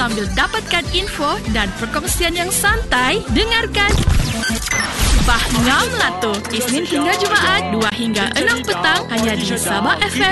sambil dapatkan info dan perkongsian yang santai. Dengarkan Bah Ngam Melatu Isnin hingga Jumaat 2 hingga 6 petang hanya di Sabah FM